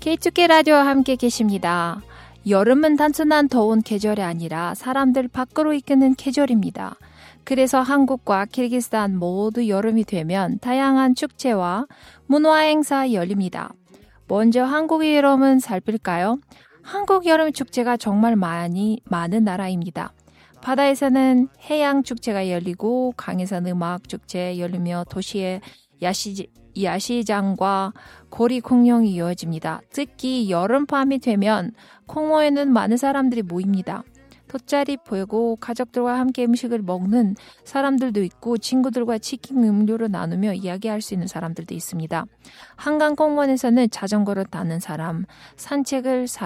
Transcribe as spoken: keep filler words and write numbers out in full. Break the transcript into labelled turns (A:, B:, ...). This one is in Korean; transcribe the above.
A: 케이투케이 라디오와 함께 계십니다. 여름은 단순한 더운 계절이 아니라 사람들 밖으로 이끄는 계절입니다. 그래서 한국과 키르기스탄 모두 여름이 되면 다양한 축제와 문화 행사 열립니다. 먼저 한국의 여름은 살필까요? 한국 여름 축제가 정말 많이 많은 나라입니다. 바다에서는 해양 축제가 열리고 강에서는 음악 축제 열리며 도시의 야시, 야시장과 거리 공연이 이어집니다. 특히 여름밤이 되면 공원에는 많은 사람들이 모입니다. 돗자리 펴고 가족들과 함께 음식을 먹는 사람들도 있고 친구들과 치킨 음료를 나누며 이야기할 수 있는 사람들도 있습니다. 한강 공원에서는 자전거를 타는 사람, 산책을 사